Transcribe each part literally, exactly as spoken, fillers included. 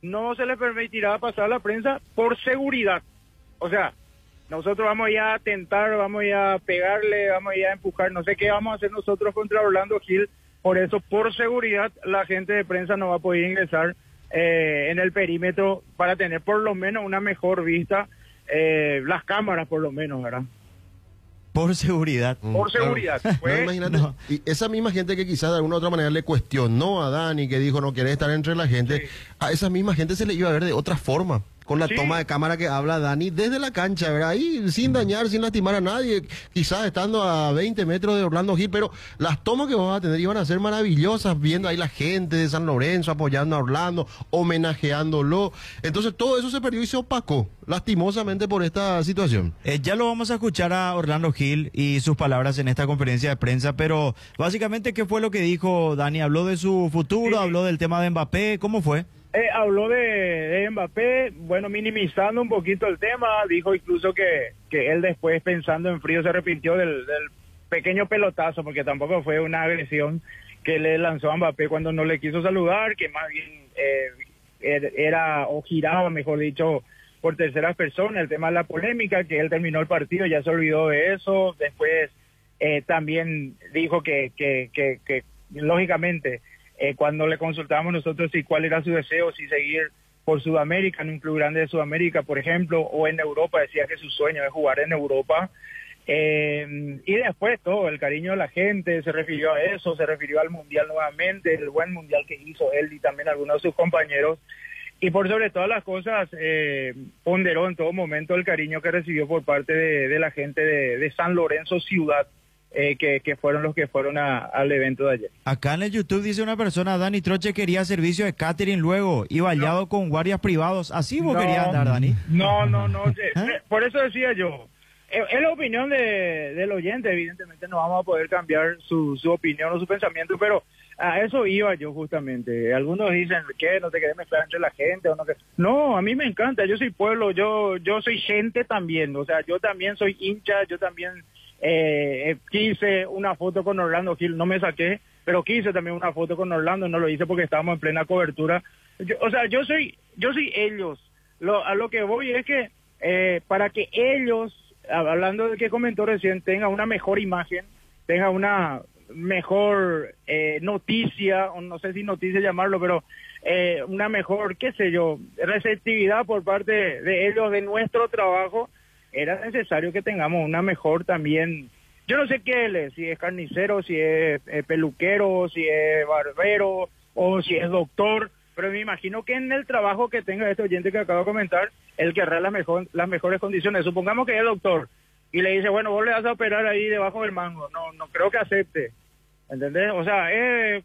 no se le permitirá pasar a la prensa por seguridad. O sea, nosotros vamos ya a atentar, vamos ya a pegarle, vamos ya a empujar, no sé qué vamos a hacer nosotros contra Orlando Gil. Por eso, por seguridad, la gente de prensa no va a poder ingresar eh, en el perímetro para tener por lo menos una mejor vista, eh, las cámaras por lo menos, ¿verdad? Por seguridad. Por seguridad. Claro. Pues, no, imagínate, no. y esa misma gente que quizás de alguna u otra manera le cuestionó a Dani, que dijo no quiere estar entre la gente, Sí. a esa misma gente se le iba a ver de otra forma, con la Sí. toma de cámara que habla Dani desde la cancha, ¿verdad? Ahí sin dañar, sin lastimar a nadie, quizás estando a veinte metros de Orlando Gil, pero las tomas que vas a tener iban a ser maravillosas, viendo ahí la gente de San Lorenzo apoyando a Orlando, homenajeándolo. Entonces todo eso se perdió y se opacó, lastimosamente por esta situación. Eh, ya lo vamos a escuchar a Orlando Gil y sus palabras en esta conferencia de prensa, pero básicamente, ¿qué fue lo que dijo Dani? ¿Habló de su futuro? Sí. ¿Habló del tema de Mbappé? ¿Cómo fue? Eh, habló de, de Mbappé, bueno, minimizando un poquito el tema, dijo incluso que, que él después, pensando en frío, se arrepintió del, del pequeño pelotazo, porque tampoco fue una agresión que le lanzó a Mbappé cuando no le quiso saludar, que más bien eh, era, o giraba, mejor dicho, por terceras personas, el tema de la polémica, que él terminó el partido, ya se olvidó de eso, después eh, también dijo que, que, que, que lógicamente, Eh, cuando le consultábamos nosotros si cuál era su deseo, si seguir por Sudamérica, en un club grande de Sudamérica, por ejemplo, o en Europa, decía que su sueño es jugar en Europa. Eh, y después todo, el cariño de la gente, se refirió a eso, se refirió al Mundial nuevamente, el buen Mundial que hizo él y también algunos de sus compañeros. Y por sobre todas las cosas, eh, ponderó en todo momento el cariño que recibió por parte de, de la gente de, de San Lorenzo Ciudad, Eh, que, que fueron los que fueron a, al evento de ayer. Acá en el YouTube dice una persona, Dani Troche quería servicio de catering luego y bailado No. con guardias privados. ¿Así vos No. querías andar, Dani? No, no, no. eh, ¿Eh? Por eso decía yo, es, es la opinión de, del oyente, evidentemente no vamos a poder cambiar su, su opinión o su pensamiento, pero a eso iba yo justamente. Algunos dicen que no te querés mezclar entre la gente o no que... No, a mí me encanta, yo soy pueblo, yo, yo soy gente también, o sea, yo también soy hincha, yo también... Eh, quise una foto con Orlando Gil, no me saqué, pero quise también una foto con Orlando, no lo hice porque estábamos en plena cobertura. Yo, o sea, yo soy yo soy ellos. Lo, a lo que voy es que eh, para que ellos, hablando de que comentó recién, tengan una mejor imagen, tengan una mejor eh, noticia, o no sé si noticia llamarlo, pero eh, una mejor, qué sé yo, receptividad por parte de ellos, de nuestro trabajo, era necesario que tengamos una mejor también, yo no sé qué él es, si es carnicero, si es eh, peluquero, si es barbero o si es doctor, pero me imagino que en el trabajo que tenga este oyente que acabo de comentar, él querrá las, mejor, las mejores condiciones. Supongamos que es doctor y le dice, bueno, vos le vas a operar ahí debajo del mango, no no creo que acepte, ¿entendés? O sea, eh,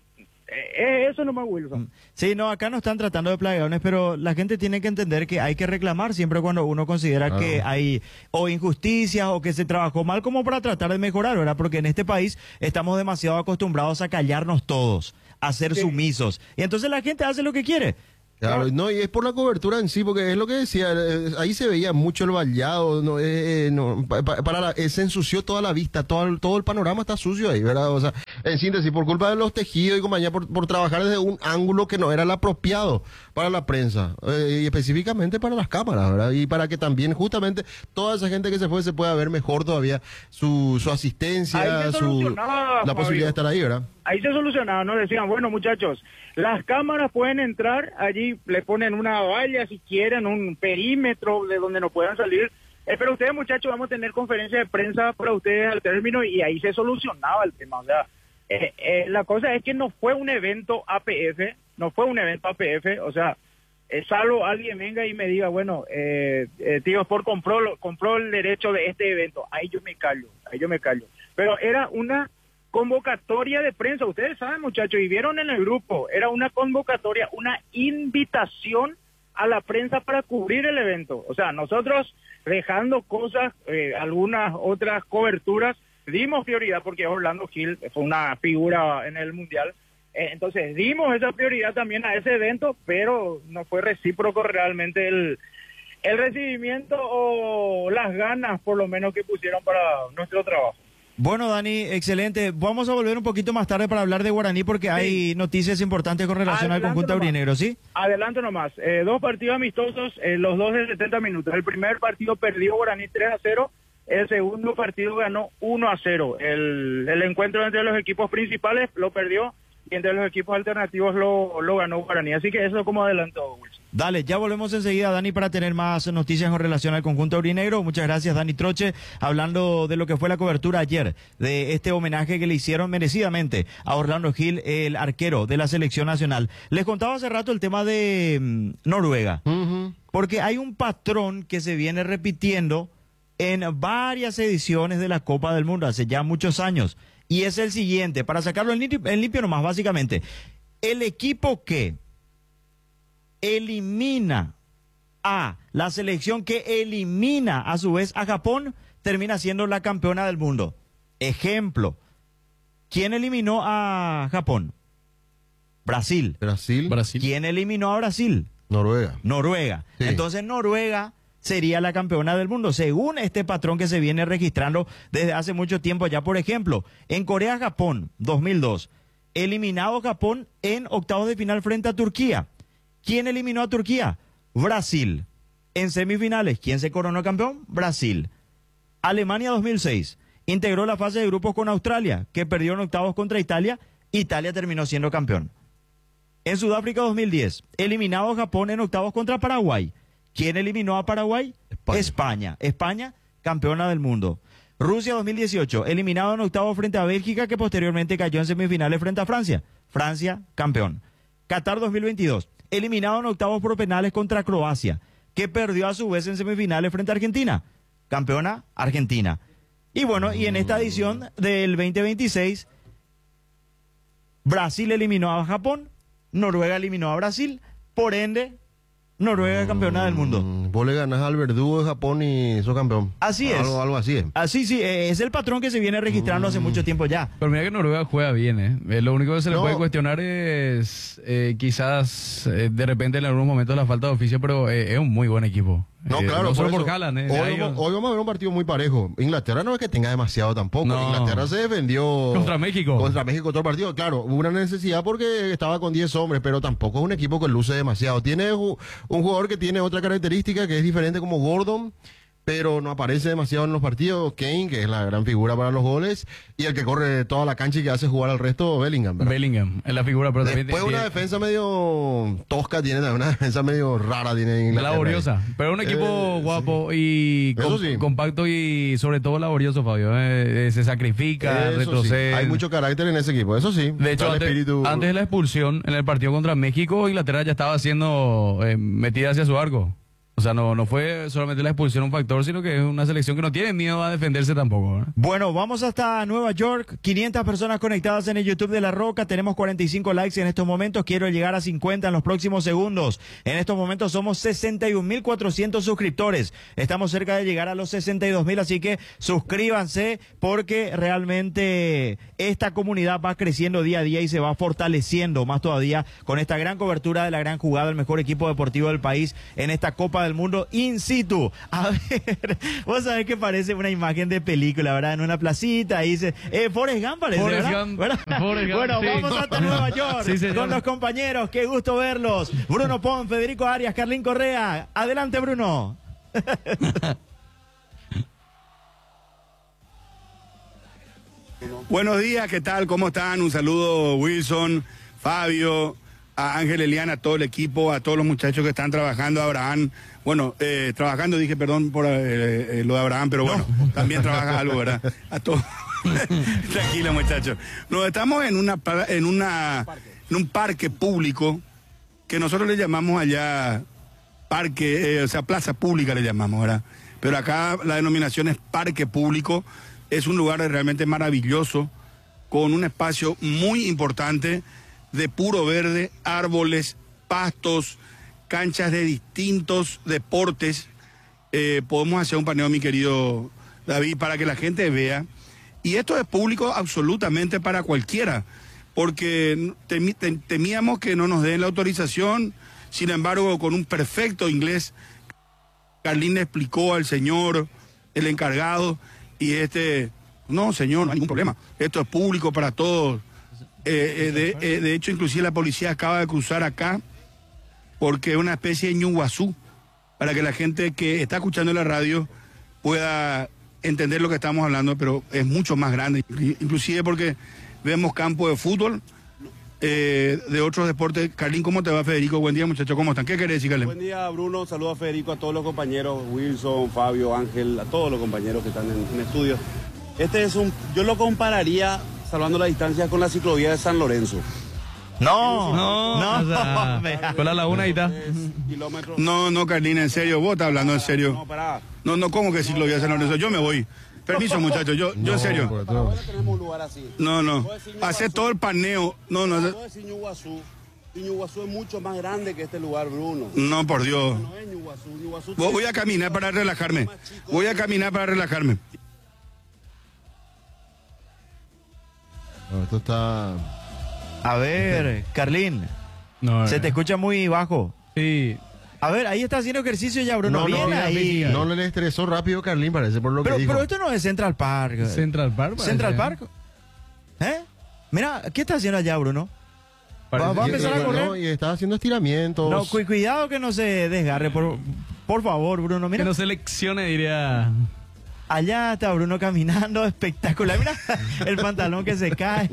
eh, eso no me Wilson. Sí, no, acá no están tratando de plagueones, pero la gente tiene que entender que hay que reclamar siempre cuando uno considera Claro. que hay o injusticias o que se trabajó mal, como para tratar de mejorar, ¿verdad? Porque en este país estamos demasiado acostumbrados a callarnos todos, a ser Sí. sumisos. Y entonces la gente hace lo que quiere. Claro, no, y es por la cobertura en sí, porque es lo que decía, eh, ahí se veía mucho el vallado, no, eh, eh, no, pa- pa- para la- eh, se ensució toda la vista, todo el, todo el panorama está sucio ahí, ¿verdad? O sea, en síntesis, por culpa de los tejidos y compañía, por, por trabajar desde un ángulo que no era el apropiado para la prensa, eh, y específicamente para las cámaras, ¿verdad? Y para que también justamente toda esa gente que se fue se pueda ver mejor todavía su, su asistencia, Ahí se su, solucionaba, la posibilidad de Fabio. estar ahí, ¿verdad? Ahí se solucionaba, ¿no? Decían, bueno, muchachos, las cámaras pueden entrar, allí le ponen una valla si quieren, un perímetro de donde no puedan salir. Eh, pero ustedes, muchachos, vamos a tener conferencia de prensa para ustedes al término y ahí se solucionaba el tema. O sea, eh, eh, la cosa es que no fue un evento A P F, no fue un evento A P F, o sea, eh, salvo alguien venga y me diga, bueno, eh, eh, Tío Sport compró, lo- compró el derecho de este evento, ahí yo me callo, ahí yo me callo. Pero era una convocatoria de prensa, ustedes saben, muchachos, y vieron en el grupo, era una convocatoria, una invitación a la prensa para cubrir el evento. O sea, nosotros dejando cosas, eh, algunas otras coberturas, dimos prioridad porque Orlando Gil fue una figura en el Mundial, eh, entonces dimos esa prioridad también a ese evento, pero no fue recíproco realmente el, el recibimiento o las ganas por lo menos que pusieron para nuestro trabajo. Bueno, Dani, excelente. Vamos a volver un poquito más tarde para hablar de Guaraní porque sí. hay noticias importantes con relación Adelante al conjunto nomás. aurinegro, ¿sí? Adelante nomás. Eh, dos partidos amistosos, eh, los dos de setenta minutos. El primer partido perdió Guaraní tres a cero. El segundo partido ganó uno a cero. El, el encuentro entre los equipos principales lo perdió y entre los equipos alternativos lo, lo ganó Guaraní. Así que eso como adelantó, Wilson. Dale, ya volvemos enseguida, Dani, para tener más noticias con relación al conjunto aurinegro. Muchas gracias, Dani Troche, hablando de lo que fue la cobertura ayer, de este homenaje que le hicieron merecidamente a Orlando Gil, el arquero de la selección nacional. Les contaba hace rato el tema de um, Noruega, uh-huh. porque hay un patrón que se viene repitiendo en varias ediciones de la Copa del Mundo hace ya muchos años, y es el siguiente, para sacarlo en limpio, en limpio nomás, básicamente. El equipo que elimina a la selección que elimina a su vez a Japón, termina siendo la campeona del mundo. Ejemplo, ¿quién eliminó a Japón? Brasil. Brasil. Brasil. ¿Quién eliminó a Brasil? Noruega. Noruega. Sí. Entonces Noruega sería la campeona del mundo, según este patrón que se viene registrando desde hace mucho tiempo ya. Por ejemplo, en Corea-Japón, dos mil dos, eliminado Japón en octavos de final frente a Turquía. ¿Quién eliminó a Turquía? Brasil. En semifinales, ¿quién se coronó campeón? Brasil. Alemania dos mil seis, integró la fase de grupos con Australia, que perdió en octavos contra Italia. Italia terminó siendo campeón. En Sudáfrica dos mil diez, eliminado Japón en octavos contra Paraguay. ¿Quién eliminó a Paraguay? España. España. España, campeona del mundo. Rusia dos mil dieciocho, eliminado en octavos frente a Bélgica, que posteriormente cayó en semifinales frente a Francia. Francia, campeón. Qatar dos mil veintidós, eliminado en octavos por penales contra Croacia, que perdió a su vez en semifinales frente a Argentina. Campeona, Argentina. Y bueno, y en esta edición del veinte veintiséis, Brasil eliminó a Japón, Noruega eliminó a Brasil, por ende, Noruega es campeona del mundo. Vos le ganás al verdugo de Japón y sos campeón. Así es. Algo, algo así es. Así sí, es el patrón que se viene registrando mm. hace mucho tiempo ya. Pero mira que Noruega juega bien, ¿eh? eh lo único que se le no. puede cuestionar es eh, quizás eh, de repente en algunos momentos la falta de oficio, pero eh, es un muy buen equipo. No, eh, claro. No solo por, por Haaland, ¿eh? Hoy, ellos... hoy vamos a ver un partido muy parejo. Inglaterra no es que tenga demasiado tampoco. No. Inglaterra se defendió... Contra México. Contra México todo el partido. Claro, hubo una necesidad porque estaba con diez hombres, pero tampoco es un equipo que luce demasiado. Tiene un jugador que tiene otra característica que es diferente como Gordon, pero no aparece demasiado en los partidos. Kane, que es la gran figura para los goles, y el que corre toda la cancha y que hace jugar al resto, Bellingham, ¿verdad? Bellingham, es la figura, pero también Después tiene una defensa medio tosca, tiene una defensa medio rara, tiene Inglaterra. Laboriosa, pero un equipo eh, guapo sí. y com sí. compacto y sobre todo laborioso, Fabio. Eh, eh, se sacrifica, eso retrocede. Sí. Hay mucho carácter en ese equipo, eso sí. De hecho, antes, espíritu... antes de la expulsión en el partido contra México, Inglaterra ya estaba siendo eh, metida hacia su arco. O sea, no, no fue solamente la expulsión un factor, sino que es una selección que no tiene miedo a defenderse tampoco, ¿eh? Bueno, vamos hasta Nueva York. quinientas personas conectadas en el YouTube de La Roca. Tenemos cuarenta y cinco likes en estos momentos. Quiero llegar a cincuenta en los próximos segundos. En estos momentos somos sesenta y un mil cuatrocientos suscriptores. Estamos cerca de llegar a los sesenta y dos mil, así que suscríbanse porque realmente esta comunidad va creciendo día a día y se va fortaleciendo más todavía con esta gran cobertura de la gran jugada, el mejor equipo deportivo del país en esta Copa del Mundo in situ. A ver, vos sabés que parece una imagen de película, ¿verdad? En una placita, ahí dice, eh, Forrest Gump parece, Forrest ¿verdad? Gump, ¿verdad? Forrest Gump, bueno, sí. vamos hasta Nueva York sí, con los compañeros, qué gusto verlos. Bruno Pon, Federico Arias, Carlín Correa. Adelante, Bruno. Buenos días, ¿qué tal? ¿Cómo están? Un saludo, Wilson, Fabio, a Ángel Eliana, a todo el equipo, a todos los muchachos que están trabajando, a Abraham. Bueno, eh, trabajando, dije, perdón por eh, eh, lo de Abraham, pero bueno, no. También trabaja algo, ¿verdad? A todos. Tranquilo, muchachos. Nos estamos en una en una en un parque público que nosotros le llamamos allá parque, eh, o sea, plaza pública le llamamos, ¿verdad? Pero acá la denominación es parque público. Es un lugar realmente maravilloso, con un espacio muy importante de puro verde, árboles, pastos, canchas de distintos deportes. Eh, podemos hacer un paneo, mi querido David, para que la gente vea. Y esto es público absolutamente para cualquiera, porque temi, temíamos que no nos den la autorización. Sin embargo, con un perfecto inglés, Carlín le explicó al señor, el encargado, y este No, señor, no hay ningún problema. Esto es público para todos. Eh, eh, de, eh, de hecho, inclusive la policía acaba de cruzar acá porque es una especie de ñuguazú, para que la gente que está escuchando la radio pueda entender lo que estamos hablando, pero es mucho más grande, inclusive porque vemos campo de fútbol, eh, de otros deportes. Carlín, ¿cómo te va, Federico? Buen día, muchachos, ¿cómo están? ¿Qué querés decir, Carlín? Buen día, Bruno. Saludos a Federico, a todos los compañeros, Wilson, Fabio, Ángel, a todos los compañeros que están en, en estudio. Este es un, yo lo compararía, salvando la distancia, con la ciclovía de San Lorenzo. No, No, no, o sea, vea. con la laguna ahí está. Kilómetros. No, no, Carlín, en serio, vos estás hablando en serio. No, pará. No, no, ¿cómo que ciclovía de San Lorenzo? Yo me voy. Permiso, muchachos, yo, yo en serio. por Para atrás. ahora tenemos un lugar así. No, no. Puedo decir Ñuguazú. Hacer todo el paneo. No, no, Puedo decir Ñuguazú. Y Ñuguazú es mucho más grande que este lugar, Bruno. no, por Dios. No es Ñuguazú. Ñuguazú Voy voy tiene- a caminar para relajarme. Voy a caminar para relajarme. No, esto está... A ver, Carlín, No, se eh. te escucha muy bajo. Sí. A ver, ahí está haciendo ejercicio ya, Bruno. No, no, Bien mira, ahí. No le estresó rápido Carlín, parece, por lo pero, que dijo. pero esto no es Central Park. Central Park. parece. Central Park. ¿Eh? Mira, ¿qué está haciendo allá, Bruno? Va- va a Y- empezar a y- correr. no, y está haciendo estiramientos. No, cu- cuidado que no se desgarre, por, por favor, Bruno. Que Mira, no seleccione, diría. allá está Bruno caminando, espectacular. Mira el pantalón que se cae.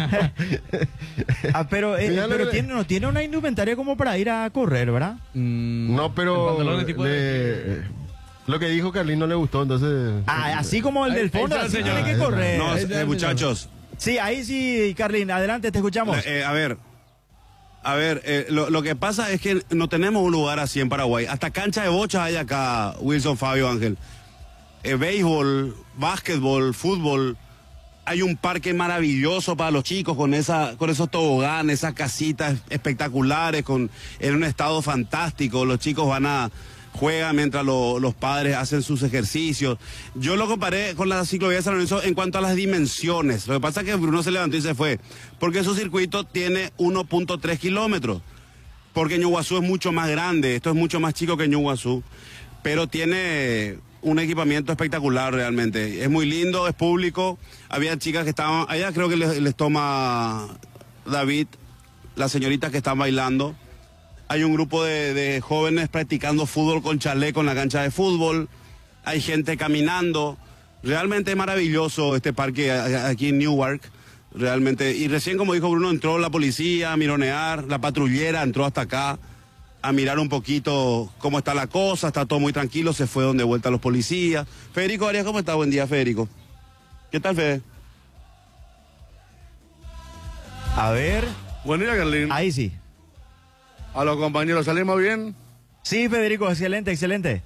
Ah, pero eh, Mira lo pero que- tiene, no tiene una indumentaria como para ir a correr, ¿verdad? mm, No, el pero pantalón de tipo de- le- lo que dijo Carlín no le gustó, entonces... Ah, así como el del Ahí- ahí fondo, está el así señor. tiene que Ah, correr. No, Ahí eh, está el muchachos, Sí, ahí sí, Carlín, adelante, te escuchamos. eh, a ver, a ver, eh, lo, lo que pasa es que no tenemos un lugar así en Paraguay. Hasta cancha de bocha hay acá, Wilson, Fabio, Ángel. Eh, béisbol, básquetbol, fútbol. Hay un parque maravilloso para los chicos con esa, con esos toboganes, esas casitas espectaculares, con, en un estado fantástico. Los chicos van a juegan mientras lo- los padres hacen sus ejercicios. Yo lo comparé con la ciclovía de San Lorenzo en cuanto a las dimensiones. Lo que pasa es que Bruno se levantó y se fue, porque su circuito tiene uno punto tres kilómetros, porque Ñuguazú es mucho más grande, esto es mucho más chico que Ñuguazú, pero tiene un equipamiento espectacular realmente. Es muy lindo, es público. Había chicas que estaban, allá creo que les, les toma David, las señoritas que están bailando. Hay un grupo de, de jóvenes practicando fútbol con chaleco en la cancha de fútbol. Hay gente caminando. Realmente es maravilloso este parque a- a- aquí en Newark. Realmente. Y recién, como dijo Bruno, entró la policía a mironear. La patrullera entró hasta acá a mirar un poquito cómo está la cosa. Está todo muy tranquilo. Se fue donde vuelta los policías. Federico Arias, ¿cómo está? Buen día, Federico. ¿Qué tal, Fede? A ver, Buen día, Carlín. ahí sí. A los compañeros, ¿salimos bien? Sí, Federico, excelente, excelente.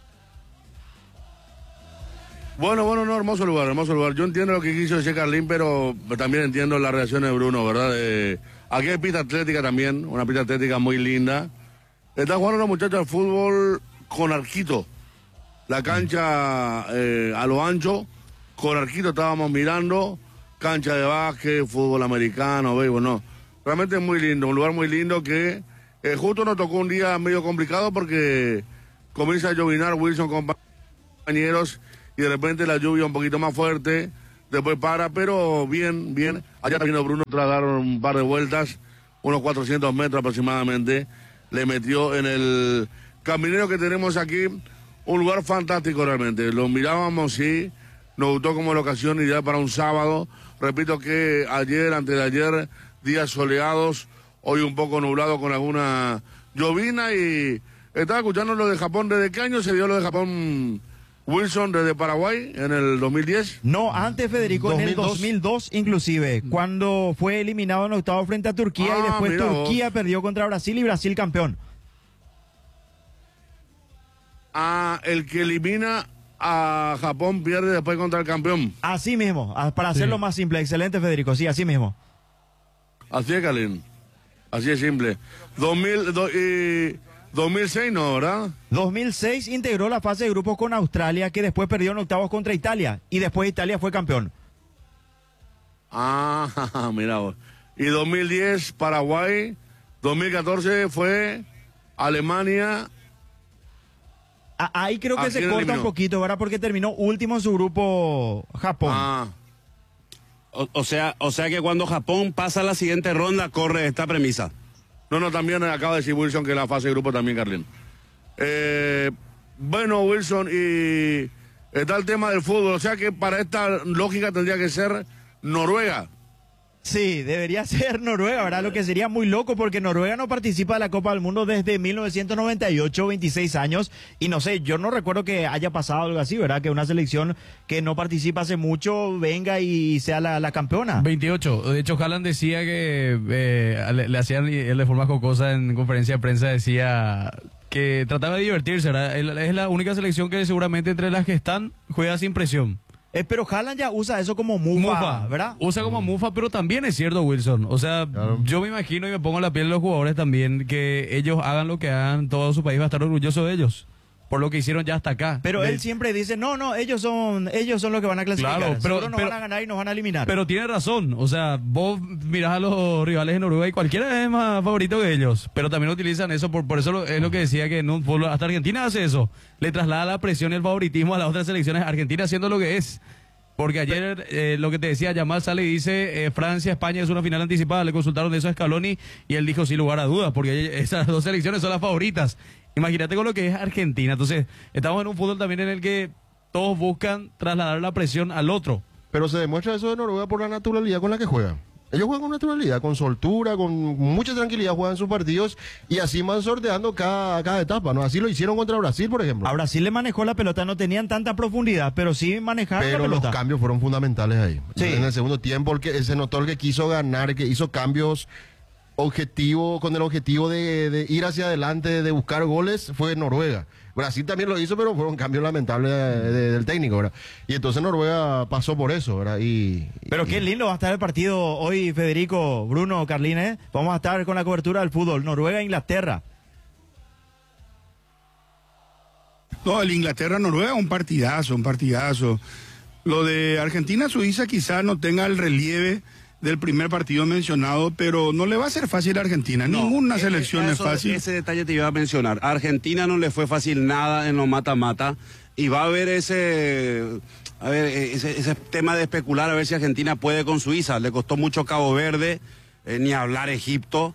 Bueno, bueno, no, hermoso lugar, hermoso lugar. Yo entiendo lo que quiso decir Carlín, pero también entiendo las reacciones de Bruno, ¿verdad? Eh, aquí hay pista atlética también, una pista atlética muy linda. Están jugando los muchachos al fútbol con arquito. La cancha eh, a lo ancho, con arquito estábamos mirando, cancha de básquet, fútbol americano, béisbol, no. Realmente es muy lindo, un lugar muy lindo que eh, justo nos tocó un día medio complicado porque comienza a llovinar, Wilson, compañeros, y de repente la lluvia un poquito más fuerte, después para, pero bien, bien. Allá vino Bruno tras dar un par de vueltas, unos cuatrocientos metros aproximadamente, le metió en el caminero que tenemos aquí, un lugar fantástico realmente. Lo mirábamos y nos gustó como locación ideal para un sábado. Repito que ayer, antes de ayer, días soleados, hoy un poco nublado con alguna llovina y estaba escuchando lo de Japón. ¿Desde qué año se dio lo de Japón, Wilson? ¿Desde Paraguay en el dos mil diez? No, antes, Federico, en el dos mil dos inclusive, cuando fue eliminado en octavo frente a Turquía y Ah, después mira vos. Turquía perdió contra Brasil y Brasil campeón. Ah, el que elimina a Japón pierde después contra el campeón. Así mismo, ah, para hacerlo más simple. Excelente, Federico, sí, así mismo. Así es, Kalin. Así es simple. dos mil, do- y dos mil seis no, ¿verdad? dos mil seis integró la fase de grupos con Australia, que después perdió en octavos contra Italia y después Italia fue campeón. Ah, mira vos. Y dos mil diez Paraguay, dos mil catorce fue Alemania. Ah, ahí creo que ¿A se quién corta eliminó? un poquito, ¿verdad? Porque terminó último en su grupo Japón. Ah, O, o sea, o sea que cuando Japón pasa a la siguiente ronda, corre esta premisa. No, no, también acaba de decir Wilson que la fase de grupo también, Carlín. Eh, bueno, Wilson, y está el tema del fútbol. O sea que para esta lógica tendría que ser Noruega. Sí, debería ser Noruega, ¿verdad? Lo que sería muy loco porque Noruega no participa de la Copa del Mundo desde mil novecientos noventa y ocho, veintiséis años, y no sé, yo no recuerdo que haya pasado algo así, ¿verdad? Que una selección que no participa hace mucho venga y sea la, la campeona. veintiocho. De hecho, Haaland decía que eh, le, le hacían él de forma jocosa en conferencia de prensa, decía que trataba de divertirse, ¿verdad? Él- Es la única selección que seguramente entre las que están juega sin presión. Eh, pero Haaland ya usa eso como mufa, Mufa, ¿verdad? Usa como mufa, pero también es cierto, Wilson. O sea, Claro. yo me imagino y me pongo en la piel de los jugadores también, que ellos hagan lo que hagan, todo su país va a estar orgulloso de ellos, por lo que hicieron ya hasta acá. Pero De- él siempre dice, no, no, ellos son ellos son los que van a clasificar. Claro, pero- Seguro nos pero- van a ganar y nos van a eliminar. Pero tiene razón, o sea, vos mirás a los rivales de Noruega y cualquiera es más favorito que ellos, pero también utilizan eso, por, por eso lo- es lo que decía que en un fútbol, hasta Argentina hace eso, le traslada la presión y el favoritismo a las otras selecciones, Argentina haciendo lo que es. Porque ayer, eh, lo que te decía, Yamal sale y dice, eh, Francia, España es una final anticipada, le consultaron de eso a Scaloni y él dijo sin lugar a dudas, porque esas dos selecciones son las favoritas. Imagínate con lo que es Argentina. Entonces, estamos en un fútbol también en el que todos buscan trasladar la presión al otro. Pero se demuestra eso de Noruega por la naturalidad con la que juegan. Ellos juegan con naturalidad, con soltura, con mucha tranquilidad juegan sus partidos y así van sorteando cada, cada etapa, ¿no? Así lo hicieron contra Brasil, por ejemplo. A Brasil le manejó la pelota, no tenían tanta profundidad, pero sí manejaron la Pero los pelota. cambios fueron fundamentales ahí. Sí. En el segundo tiempo, el que se notó el que quiso ganar, que hizo cambios objetivo, con el objetivo de, de ir hacia adelante, de buscar goles, fue Noruega. Brasil también lo hizo, pero fueron cambios lamentables de- de- del técnico, ¿verdad? Y entonces Noruega pasó por eso, ¿verdad? Y, Pero qué lindo va a estar el partido hoy, Federico, Bruno, Carline. Vamos a estar con la cobertura del fútbol. Noruega-Inglaterra. No, el Inglaterra-Noruega, un partidazo, un partidazo. Lo de Argentina-Suiza quizás no tenga el relieve del primer partido mencionado, pero no le va a ser fácil a Argentina. No, Ninguna eh, selección eh, es eso- fácil. Ese detalle te iba a mencionar. A Argentina no le fue fácil nada en los mata-mata y va a haber ese, a ver, eh, ese, ese tema de especular a ver si Argentina puede con Suiza. Le costó mucho Cabo Verde, eh, ni hablar Egipto,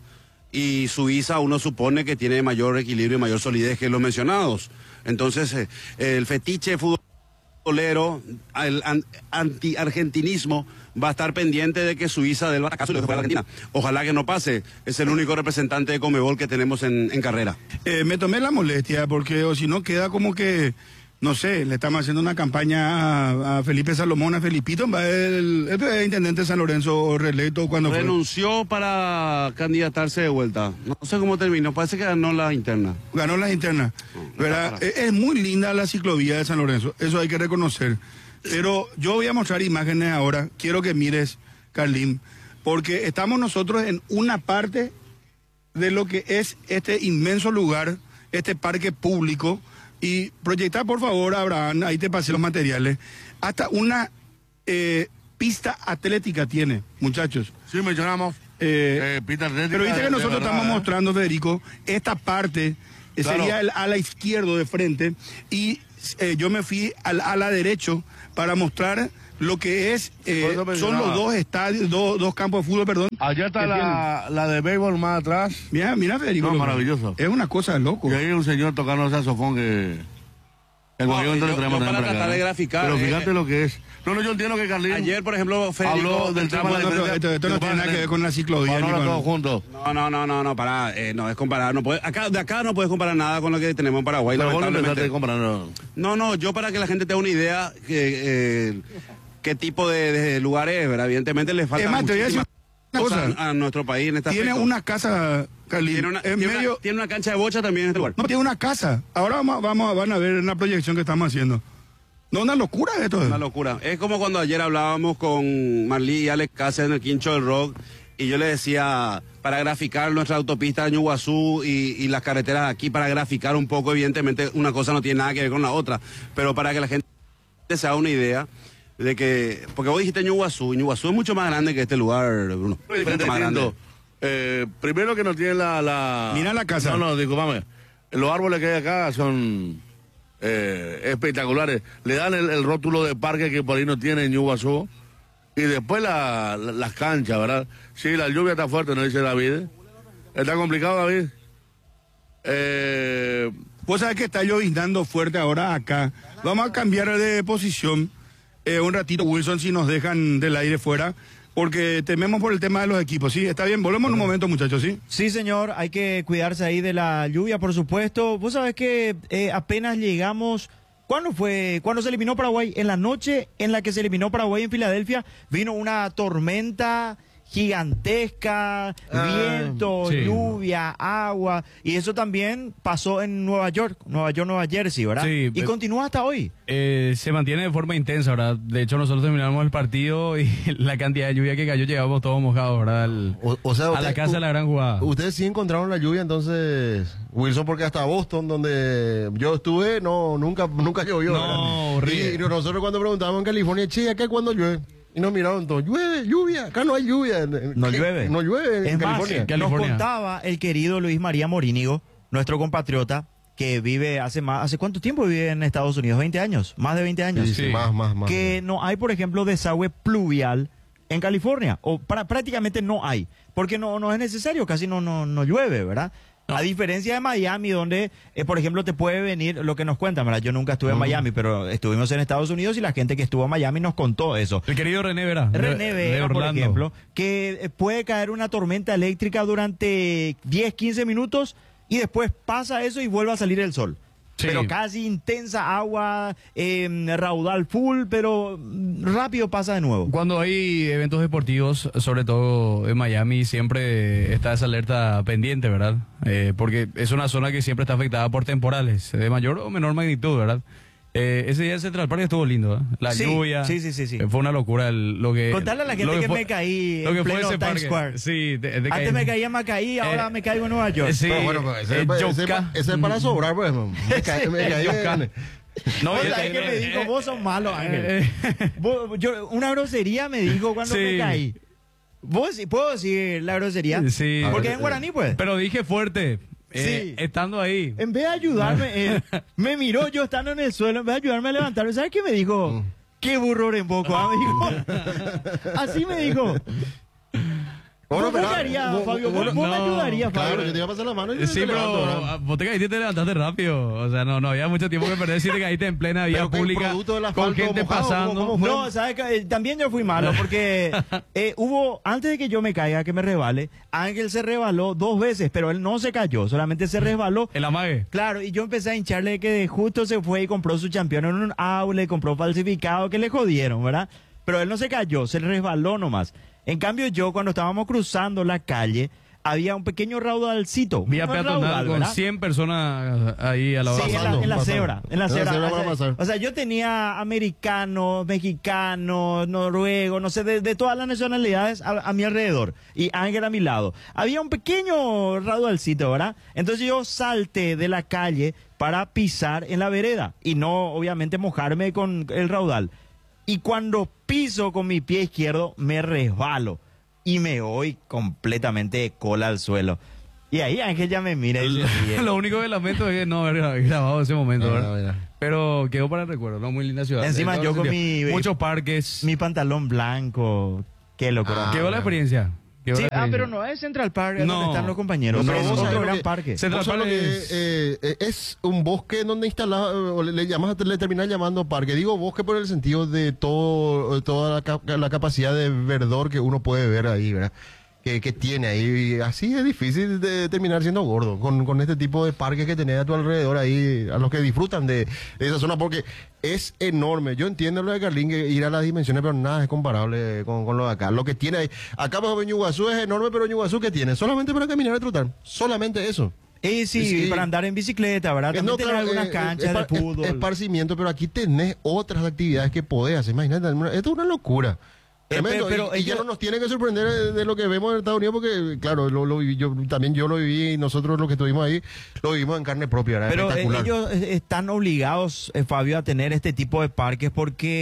y Suiza uno supone que tiene mayor equilibrio y mayor solidez que los mencionados. Entonces, eh, el fetiche futbolero, el an- anti-argentinismo va a estar pendiente de que Suiza dé el batacazo y le juegue a Argentina. Ojalá que no pase. Es el único representante de Conmebol que tenemos en, en carrera. Eh, me tomé la molestia porque o si no queda como que, no sé, le estamos haciendo una campaña a, a Felipe Salomón, a Felipito, va el, el, el intendente de San Lorenzo reelecto cuando fue. Renunció para candidatarse de vuelta. No sé cómo terminó, parece que ganó la interna. Ganó las internas. No, ¿Verdad? no, Es, es muy linda la ciclovía de San Lorenzo, eso hay que reconocer. Pero yo voy a mostrar imágenes ahora, quiero que mires, Carlín, porque estamos nosotros en una parte de lo que es este inmenso lugar, este parque público, y proyectar por favor, Abraham, ahí te pasé los materiales, hasta una eh, pista atlética tiene, muchachos. Sí, mencionamos. Eh, eh, pista atlética Pero viste de- que de nosotros verdad, estamos ¿eh? mostrando, Federico, esta parte eh, Claro. sería el ala izquierdo de frente y eh, yo me fui al ala derecho para mostrar lo que es, eh, Por eso son mencionaba. los dos estadios, dos, dos campos de fútbol, perdón. Allá está que la, la de béisbol más atrás. Mira, mira, Federico. No, lo- maravilloso. Es una cosa de loco. Y ahí hay un señor tocando ese saxofón que... El No, movimiento yo- le tenemos yo para también tratar acá, de ¿eh? graficar, Pero eh, fíjate eh. lo que es. No, no, yo entiendo que Carlín... Ayer, por ejemplo, Federico... Habló del tema No, de no, la pero esto, esto no tiene nada que ver con la ciclovía. Vamos ni a con- todos juntos. No, no, no, no, no, pará, eh, no es comparar, no puede, acá, de acá no puedes comparar nada con lo que tenemos en Paraguay, Pero vos no lamentablemente. empezaste comprando... No, no, yo para que la gente tenga una idea que, eh, qué tipo de, de lugar es, ¿verdad? Evidentemente le falta Es más, te voy a decir muchísimas una cosas cosa. a nuestro país en esta Tiene una casa, Carlín, tiene una, en tiene, medio... una, tiene una cancha de bocha también en este lugar. No, tiene una casa. Ahora vamos, vamos, a- van a ver una proyección que estamos haciendo. No, una locura esto. Una locura. Es como cuando ayer hablábamos con Marlí y Alex Cáceres en el Quincho del Rock y yo le decía, para graficar nuestra autopista de Ñuguazú y, y las carreteras de aquí, para graficar un poco, evidentemente una cosa no tiene nada que ver con la otra, pero para que la gente se haga una idea de que, porque vos dijiste Ñuguazú, y Ñuguazú es mucho más grande que este lugar, Bruno. Oye, Mucho te más grande. entiendo. Eh, primero que no tiene la, la... Mira la casa. No, no, discúlpame. Los árboles que hay acá son eh, espectaculares. Le dan el, el rótulo de parque que por ahí no tiene en Ñuguazú. Y después la, la- las canchas, ¿verdad? Sí, la lluvia está fuerte, nos dice David. ¿Está complicado, David? Eh, Vos sabés que está lloviznando fuerte ahora acá. Vamos a cambiar de posición eh, un ratito, Wilson, si nos dejan del aire fuera, porque tememos por el tema de los equipos. Sí, está bien. Volvemos en un momento, muchachos, ¿sí? Sí, señor, hay que cuidarse ahí de la lluvia, por supuesto. Vos sabés que eh, apenas llegamos. ¿Cuándo fue? ¿Cuándo se eliminó Paraguay? En la noche en la que se eliminó Paraguay en Filadelfia, vino una tormenta gigantesca, Ah, viento, sí. lluvia, agua, y eso también pasó en Nueva York, Nueva York, Nueva Jersey, ¿verdad? Sí, y eh, continúa hasta hoy. Eh, se mantiene de forma intensa, ¿verdad? De hecho, nosotros terminamos el partido y la cantidad de lluvia que cayó, llegamos todos mojados, ¿verdad? Al- O, o sea, a usted- la casa de la gran jugada. Ustedes sí encontraron la lluvia, entonces, Wilson, porque hasta Boston, donde yo estuve, no, nunca, nunca llovió. No, ¿verdad? horrible. Y, y nosotros cuando preguntábamos en California, che, ¿acá cuándo llueve? Y nos miraron todos, llueve, lluvia, acá no hay lluvia. No ¿Qué? llueve. No llueve en Es más, California. nos California. contaba el querido Luis María Morínigo, nuestro compatriota, que vive hace más, ¿hace cuánto tiempo vive en Estados Unidos? veinte años, más de veinte años. Sí, sí, Sí. más, más, más. Que no hay, por ejemplo, desagüe pluvial en California, o para, prácticamente no hay, porque no, no es necesario, casi no, no, no llueve, ¿verdad? A diferencia de Miami, donde, eh, por ejemplo, te puede venir lo que nos cuentan, ¿verdad? Yo nunca estuve en Miami, pero estuvimos en Estados Unidos y la gente que estuvo en Miami nos contó eso. El querido René Vera. de- René de Vera, por Orlando. ejemplo, que eh, puede caer una tormenta eléctrica durante diez, quince minutos y después pasa eso y vuelve a salir el sol. Sí. Pero casi intensa agua, eh, raudal full, pero mm, rápido pasa de nuevo. Cuando hay eventos deportivos, sobre todo en Miami, siempre está esa alerta pendiente, ¿verdad? Eh, porque es una zona que siempre está afectada por temporales, de mayor o menor magnitud, ¿verdad? Eh, ese día en Central Park estuvo lindo, ¿eh? La Sí, lluvia. sí, sí, sí, sí. eh, Fue una locura el- lo que... Contarle a la gente lo que, fue- me caí lo en que fue pleno ese Times parque. Square. Sí, de, de Antes caer- me caía en Macaí, ahora Eh, me caigo en Nueva York. Sí, Pero bueno, pues, ese, eh, ese- ese- Yoka. ese es para sobrar, pues. Me caí, me caí Yoka. en- No, ¿Vos yo sabés te- qué me dijo? eh, Vos sos malo, Ángel. eh, Vos- yo- una grosería me dijo cuando Sí. me caí. ¿Vos sí- puedo decir la grosería? Sí. Porque es en guaraní, pues. Pero dije fuerte, Sí. eh, estando ahí. En vez de ayudarme, él me miró yo estando en el suelo, en vez de ayudarme a levantarme. ¿Sabes qué me dijo? Qué burro remboco, ah, me dijo. Así me dijo. Bueno, ¿Vos me pero- harías, vos- Fabio? vos- ¿Vos, vos me no, ayudarías, Claro, Fabio? yo te iba a pasar la mano y Sí, te levanto, pero ¿verdad? ah, vos te caíste y te levantaste rápido. O sea, no, no había mucho tiempo que perder si te caíste en plena vía Pero que el pública producto del con asfalto gente mojado, pasando. ¿cómo- cómo No, ¿sabes qué? Eh, También yo fui malo porque eh, hubo, antes de que yo me caiga, que me resbale, Ángel se resbaló dos veces, pero él no se cayó, solamente se resbaló. El amague. Claro, y yo empecé a hincharle que justo se fue y compró su campeón en un aule, compró falsificado, que le jodieron, ¿verdad? Pero él no se cayó, se resbaló nomás. En cambio yo, cuando estábamos cruzando la calle, había un pequeño raudalcito. Vía un peatonal raudal, con ¿verdad? cien personas ahí a la hora. Sí, en la, Pasando, en la pasando. cebra, en la En la cebra. cebra o, van a sea, pasar. o sea, yo tenía americanos, mexicanos, noruegos, no sé, de, de todas las nacionalidades a, a mi alrededor. Y Ángel a mi lado. Había un pequeño raudalcito, ¿verdad? Entonces yo salté de la calle para pisar en la vereda. Y no, obviamente, mojarme con el raudal. Y cuando piso con mi pie izquierdo, me resbalo. Y me voy completamente de cola al suelo. Y ahí Ángel ya me mira y se ríe. Lo único que lamento es que no haber grabado ese momento, Mira, ¿verdad? mira. Pero quedó para el recuerdo, ¿no? Muy linda ciudad. Encima En todo yo con sentido. mi- Muchos parques. Mi pantalón blanco. Qué locura. Ah, Quedó la bueno. experiencia. Quedó Sí, la ah, experiencia. pero no es Central Park, es No. donde están los compañeros. No, es vos sabés otro lo gran que- parque. Central Vos sabés Park lo que, es- eh, eh, es un bosque donde instalás, eh, o le, le llamas, le terminás llamando parque. Digo bosque por el sentido de todo, toda la, cap- la capacidad de verdor que uno puede ver ahí, ¿verdad? Que, que tiene ahí. Y así es difícil de terminar siendo gordo con, con este tipo de parques que tenés a tu alrededor ahí, a los que disfrutan de, de esa zona, porque es enorme. Yo entiendo lo de Carlín, que ir a las dimensiones, pero nada es comparable con, con lo de acá. Lo que tiene ahí, acá bajo en Ñuguazú es enorme, pero Ñuguazú, ¿qué tiene? Solamente para caminar y trotar. Solamente eso. Y sí, Sí. para andar en bicicleta, ¿verdad? Eh, También no, tenés claro, algunas eh, canchas es, de par- es- fútbol. esparcimiento, pero aquí tenés otras actividades que podés hacer. Imagínate, esto es una locura. Eh, Tremendo. pe- pero y, y ya ellos- no nos tiene que sorprender de, de lo que vemos en Estados Unidos, porque, claro, lo, lo viví, yo, también yo lo viví y nosotros los que estuvimos ahí lo vivimos en carne propia. Era Pero eh, espectacular. ellos eh, están obligados, eh, Fabio, a tener este tipo de parques porque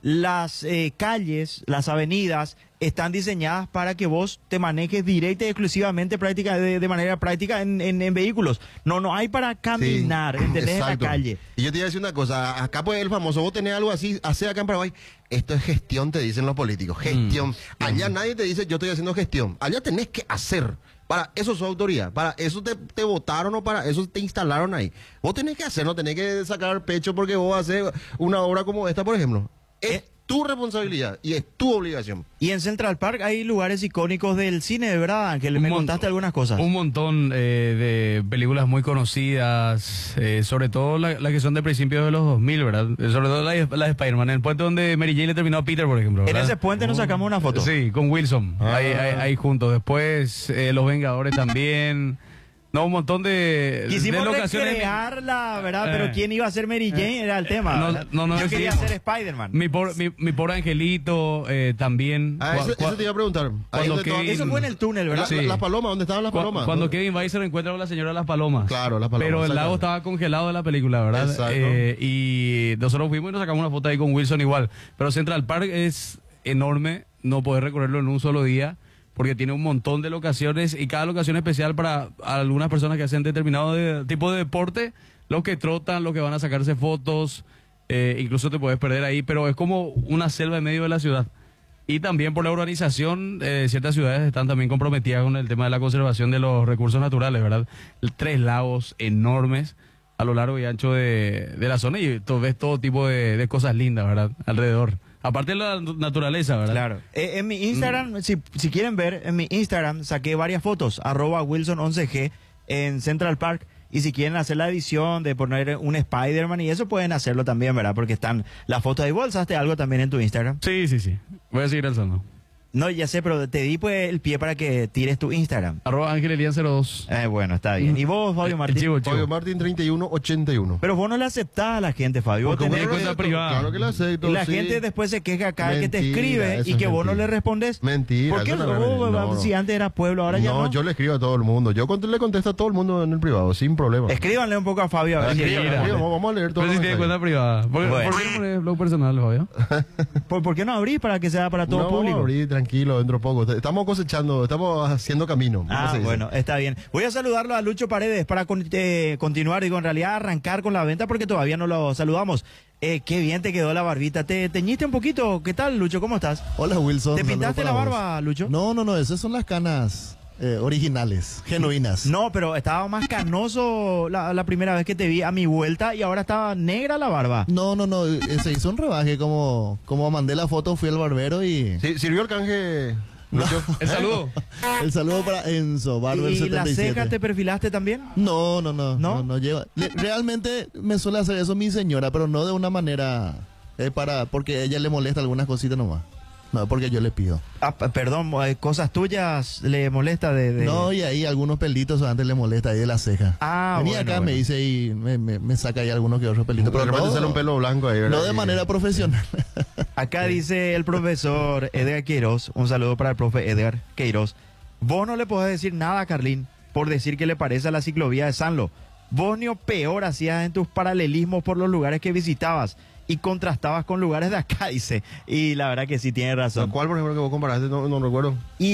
las eh, calles, las avenidas están diseñadas para que vos te manejes directa y exclusivamente práctica, de, de manera práctica en, en, en vehículos. No, no hay para caminar, Sí, ¿entendés? En la exacto. calle. Y yo te iba a decir una cosa, acá pues el famoso, vos tenés algo así, hace acá en Paraguay, esto es gestión, te dicen los políticos, gestión. Mm. Allá nadie te dice yo estoy haciendo gestión, allá tenés que hacer. Para eso es su autoridad, para eso te, te votaron o para eso te instalaron ahí. Vos tenés que hacer, no tenés que sacar pecho porque vos haces una obra como esta, por ejemplo. Es Eh. tu responsabilidad y es tu obligación. Y en Central Park hay lugares icónicos del cine, de verdad, Ángel. Me Un mon- contaste algunas cosas. Un montón eh, de películas muy conocidas, eh, sobre todo las la que son de principios de los dos mil, ¿verdad? Eh, Sobre todo la, de- la de Spider-Man, el puente donde Mary Jane le terminó a Peter, por ejemplo. En ¿verdad? ese puente nos sacamos una foto. Sí, con Wilson, Ah. ahí, ahí- ahí juntos. Después, eh, Los Vengadores también. No, un montón de, Quisimos de locaciones. recrearla, ¿verdad? Eh. Pero quién iba a ser Mary Jane era el tema. No, ¿verdad? no, no Yo quería decidimos. ser Spider-Man. Mi pobre, mi, mi pobre angelito eh, también. Ah, Cua- eso, cua- eso te iba a preguntar. Ahí cuando donde Kevin- estaban- Eso fue en el túnel, ¿verdad? La- Sí. Las palomas, ¿dónde estaban las Cu- palomas? Cuando ¿No? Kevin Weiss se reencuentra con la señora de las palomas. Claro, las palomas, Pero el lago exacto. estaba congelado de la película, ¿verdad? Exacto. Eh, y nosotros fuimos y nos sacamos una foto ahí con Wilson igual. Pero Central Park es enorme, no podés recorrerlo en un solo día, porque tiene un montón de locaciones y cada locación especial para algunas personas que hacen determinado de- tipo de deporte, los que trotan, los que van a sacarse fotos, eh, incluso te puedes perder ahí, pero es como una selva en medio de la ciudad. Y también por la urbanización, eh, ciertas ciudades están también comprometidas con el tema de la conservación de los recursos naturales, ¿verdad? Tres lagos enormes a lo largo y ancho de, de la zona y tú ves todo tipo de, de cosas lindas, ¿verdad? Alrededor. Aparte de la naturaleza, ¿verdad? Claro. Eh, en mi Instagram, si, si quieren ver, en mi Instagram saqué varias fotos, arroba Wilson once G en Central Park. Y si quieren hacer la edición de poner un Spider-Man y eso pueden hacerlo también, ¿verdad? Porque están las fotos ahí. ¿Vos alzaste algo también en tu Instagram? Sí, sí, sí. Voy a seguir alzando. No, ya sé, pero te di pues el pie para que tires tu Instagram. Arroba Ángel Elian cero dos. Eh, bueno, está bien. ¿Y vos, Fabio El Martín? chivo, el chivo. Fabio Martín treinta y uno ochenta y uno. Pero vos no le aceptás a la gente, Fabio. Vos Porque tenés- tenés bueno, cuenta no, privada. Claro que lo acepto. Y la sí. gente después se queja acá que te Mentira, escribe eso y es que vos no mentira. le respondes. Mentira, ¿Por qué eso no no? es Vos, verdad. No, si no. antes era pueblo, ahora ya no. No, yo le escribo a todo el mundo. Yo cont- le contesto a todo el mundo en el privado, sin problema. Escríbanle un poco a Fabio. A ver si- Escriban, mira. escriban, vamos a leer todo. Pero si tiene cuenta privada. ¿Por, Bueno. ¿por qué no pones blog personal, Fabio? ¿Por, por qué no abrís para que sea para todo no, público? Vamos a abrir, tranquilo, dentro de poco. Estamos cosechando, estamos haciendo camino. ¿cómo Ah, se dice? bueno, está bien. Voy a saludarlo a Lucho Paredes para con- eh, continuar, digo, en realidad arrancar con la venta porque todavía no lo saludamos. Eh, qué bien te quedó la barbita. ¿Te teñiste un poquito? ¿Qué tal, Lucho? ¿Cómo estás? Hola Wilson. ¿Te saludo pintaste la para vos. barba, Lucho? No, no, no, esas son las canas eh, originales, genuinas. No, pero estaba más canoso la, la primera vez que te vi a mi vuelta y ahora estaba negra la barba. No, no, no, eh, se hizo un rebaje, como, como mandé la foto, fui al barbero y... Sí, ¿sirvió el canje? Lucho? El saludo. El saludo para Enzo, Barber ¿Y la setenta y siete. ceja te perfilaste también? No, no, no, ¿No? no, no, lleva. Le- realmente me suele hacer eso mi señora, pero no de una manera, eh, para, porque a ella le molesta algunas cositas nomás. No, porque yo le pido. Ah, p- perdón, eh, cosas tuyas le molesta de... de- No, y ahí algunos pelitos antes le molesta ahí de la ceja. Ah, Venía bueno, acá, bueno. me dice y me, me, me saca ahí algunos que otros pelitos. Pero de repente sale un pelo blanco ahí, ¿verdad? no de Y- manera profesional. Acá dice el profesor Edgar Queiroz, un saludo para el profe Edgar Queiroz. Vos no le podés decir nada a Carlín por decir que le parece a la ciclovía de Sanlo. Vos ni o peor hacías en tus paralelismos por los lugares que visitabas y contrastabas con lugares de acá, dice. Y la verdad que sí tiene razón. ¿Cuál, por ejemplo, que vos comparaste? No, no recuerdo.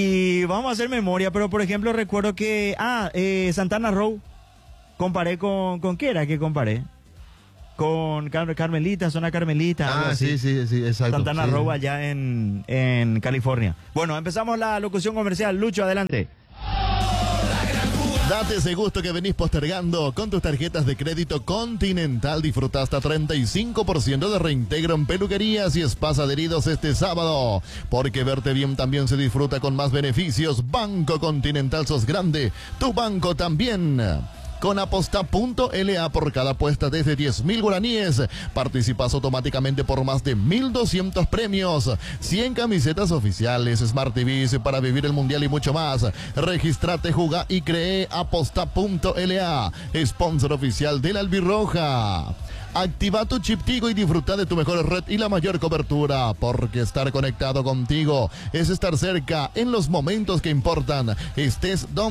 Y vamos a hacer memoria, pero por ejemplo recuerdo que... Ah, eh, Santana Row. Comparé con... ¿Con qué era que comparé? Con Car- Carmelita, zona Carmelita. algo Ah, así. sí, sí, sí, exacto. Santana sí. Row allá en, en California. Bueno, empezamos la locución comercial. Lucho, adelante. Date ese gusto que venís postergando. Con tus tarjetas de crédito Continental disfruta hasta treinta y cinco por ciento de reintegro en peluquerías y spas adheridos este sábado. Porque verte bien también se disfruta con más beneficios. Banco Continental sos grande. Tu banco también. Con aposta punto L A por cada apuesta desde diez mil guaraníes. Participas automáticamente por más de mil doscientos premios. cien camisetas oficiales, Smart T Vs para vivir el mundial y mucho más. Registrate, jugá y cree aposta punto L A, sponsor oficial de la Albirroja. Activa tu chip Tigo y disfruta de tu mejor red y la mayor cobertura, porque estar conectado contigo es estar cerca en los momentos que importan. Estés donde